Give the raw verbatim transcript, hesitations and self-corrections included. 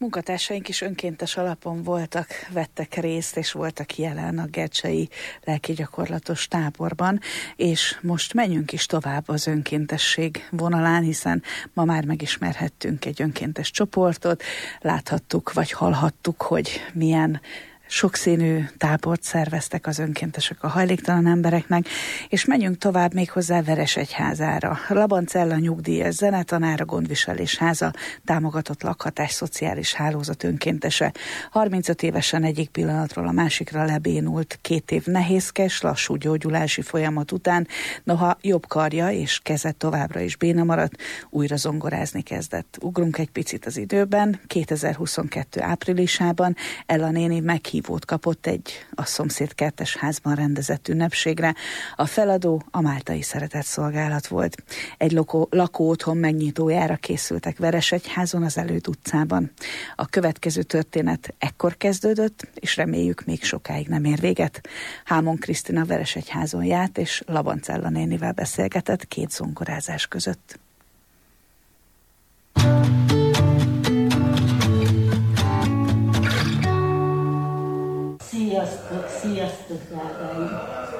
Munkatársaink is önkéntes alapon voltak, vettek részt, és voltak jelen a gercsei lelkigyakorlatos táborban, és most menjünk is tovább az önkéntesség vonalán, hiszen ma már megismerhettünk egy önkéntes csoportot, láthattuk, vagy hallhattuk, hogy milyen sokszínű tábort szerveztek az önkéntesek a hajléktalan embereknek, és menjünk tovább még hozzá Veresegyházára. Labancella nyugdíjas zenetanár, a Gondviselés Háza támogatott lakhatás szociális hálózat önkéntese. harmincöt évesen egyik pillanatról a másikra lebénult, két év nehézkes, lassú gyógyulási folyamat után, noha jobb karja és keze továbbra is béna maradt, újra zongorázni kezdett. Ugrunk egy picit az időben, kétezer-huszonkettő áprilisában Ella néni meghívott volt kapott egy a szomszéd kertes házban rendezett ünnepségre. A feladó a máltai szeretetszolgálat volt. Egy lakó, lakóotthon megnyitójára készültek Veresegyházon, az Előd utcában. A következő történet ekkor kezdődött, és reméljük még sokáig nem ér véget. Hámon Krisztina Veresegyházon járt, és Labancella nénivel beszélgetett két zongorázás között. Sziasztok, sziasztok, drágáim!